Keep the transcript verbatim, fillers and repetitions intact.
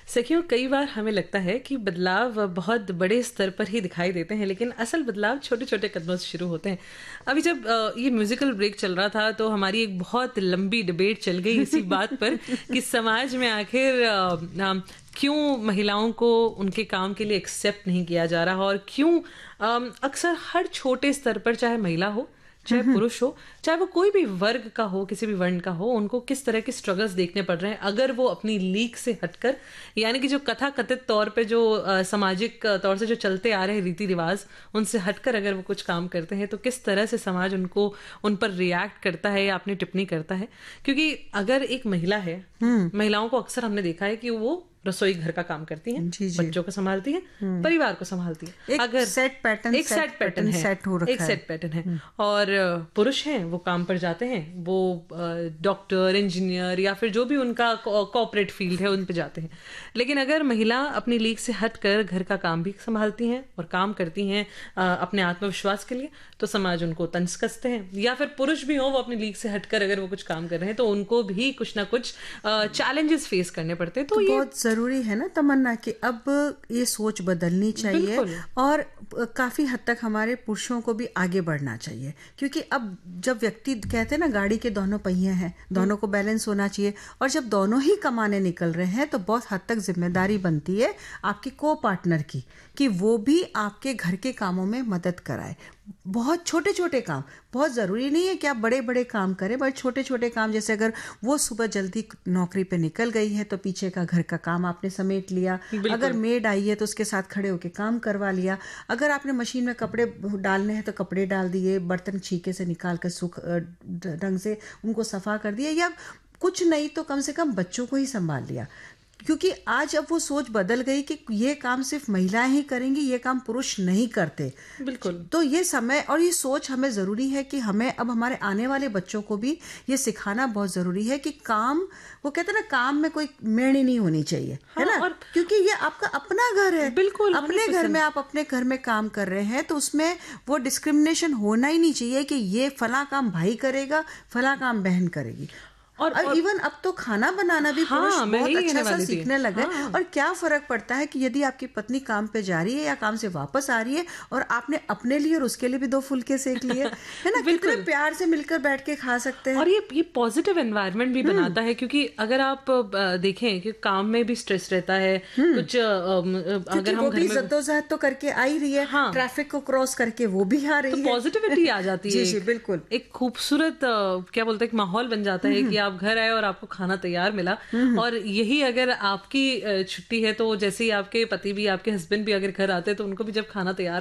सखियों, कई बार हमें लगता है कि बदलाव बहुत बड़े स्तर पर ही दिखाई देते हैं, लेकिन असल बदलाव छोटे-छोटे कदमों से शुरू होते हैं। अभी जब अ, ये म्यूज़िकल ब्रेक चल रहा था, तो हमारी एक बहुत लंबी डिबेट चल गई इसी बात पर कि समाज में आखिर अ, अ, क्यों महिलाओं को उनके काम के लिए एक्सेप्ट नहीं किया जा रहा और क्यों अम, अक्सर हर छोटे स्तर पर, चाहे महिला हो, चाहे पुरुष हो, चाहे वो कोई भी वर्ग का हो, किसी भी वर्ण का हो, उनको किस तरह के स्ट्रगल्स देखने पड़ रहे हैं अगर वो अपनी लीक से हटकर, यानी कि जो कथा कथित तौर पे जो अ, सामाजिक अ, तौर से जो चलते आ रहे रीति रिवाज, उनसे हटकर अगर वो कुछ काम करते हैं तो किस तरह से समाज उनको उन पर रिएक्ट करता है या अपनी टिप्पणी करता है। क्योंकि अगर एक महिला है, महिलाओं को अक्सर हमने देखा है कि वो रसोई घर का काम करती हैं, जी, जी। बच्चों को संभालती हैं, परिवार को संभालती हैं। एक अगर सेट पैटर्न एक सेट पैटर्न है, सेट हो रखा एक है। सेट पैटर्न है और अ, पुरुष हैं, वो काम पर जाते हैं, वो डॉक्टर, इंजीनियर या फिर जो भी उनका कॉर्पोरेट फील्ड है उन पे जाते हैं। लेकिन अगर महिला अपनी लीक से हटकर घर का काम भी संभालती हैं और काम करती हैं अ, अपने आत्मविश्वास के लिए, तो समाज उनको तंज कसते हैं। या फिर पुरुष भी हो, वो अपनी लीक से हटकर अगर वो कुछ काम कर रहे हैं तो उनको भी कुछ ना कुछ चैलेंजेस फेस करने पड़ते हैं। तो, तो ये बहुत जरूरी है ना तमन्ना कि अब ये सोच बदलनी चाहिए बिल्कुल। और काफी हद तक हमारे पुरुषों को भी आगे बढ़ना चाहिए, क्योंकि अब जब व्यक्ति कहते हैं ना गाड़ी के दोनों पहिए हैं, दोनों को बैलेंस होना चाहिए, और जब दोनों ही कमाने निकल रहे हैं तो बहुत हद तक जिम्मेदारी बनती है आपके को पार्टनर की कि वो भी आपके घर के कामों में मदद कराए। बहुत छोटे छोटे काम, बहुत जरूरी नहीं है कि आप बड़े बड़े काम करें, बट छोटे छोटे काम, जैसे अगर वो सुबह जल्दी नौकरी पे निकल गई है तो पीछे का घर का काम आपने समेट लिया, अगर मेड आई है तो उसके साथ खड़े होके काम करवा लिया, अगर आपने मशीन में कपड़े डालने हैं तो कपड़े डाल दिए, बर्तन छीके से निकाल कर सुख ढंग से उनको सफा कर दिया, या कुछ नहीं तो कम से कम बच्चों को ही संभाल लिया। क्योंकि आज अब वो सोच बदल गई कि ये काम सिर्फ महिलाएं ही करेंगी, ये काम पुरुष नहीं करते। बिल्कुल। तो ये समय और ये सोच हमें जरूरी है कि हमें अब हमारे आने वाले बच्चों को भी ये सिखाना बहुत जरूरी है कि काम, वो कहते हैं ना, काम में कोई मेढ़ी नहीं होनी चाहिए। हाँ, है ना? और क्योंकि ये आपका अपना घर है। बिल्कुल। अपने घर में आप अपने घर में काम कर रहे हैं तो उसमें वो डिस्क्रिमिनेशन होना ही नहीं चाहिए कि ये फला काम भाई करेगा, फला काम बहन करेगी। और, और इवन अब तो खाना बनाना भी हाँ, पुरुष बहुत अच्छा सा सीखने लगे। हाँ। और क्या फर्क पड़ता है कि यदि आपकी पत्नी काम पे जा रही है या काम से वापस आ रही है और आपने अपने लिए और उसके लिए भी दो फुलके सेक लिए, है ना? कितने प्यार से मिलकर बैठ के खा सकते हैं। और ये ये पॉजिटिव एनवायरनमेंट भी बनाता है, क्योंकि अगर आप देखें कि काम में भी स्ट्रेस रहता है, कुछ अगर हम वो भी जद्दोजहद तो करके आ ही रही है, हाँ, ट्रैफिक को क्रॉस करके वो भी आ रही है, तो पॉजिटिविटी आ जाती है। जी जी बिल्कुल। एक खूबसूरत क्या बोलते हैं, माहौल बन जाता है कि आप घर आए और आपको खाना तैयार मिला। और यही अगर आपकी छुट्टी है तो जैसे ही आपके पति भी, आपके हस्बैंड भी अगर घर आते हैं तो उनको भी जब खाना तैयार